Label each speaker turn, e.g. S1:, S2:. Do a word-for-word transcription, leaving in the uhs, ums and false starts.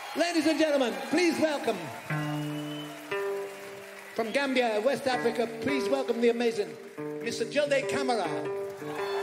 S1: Ladies and gentlemen, please welcome, from Gambia, West Africa, please welcome the amazing Mister Jilde Camara.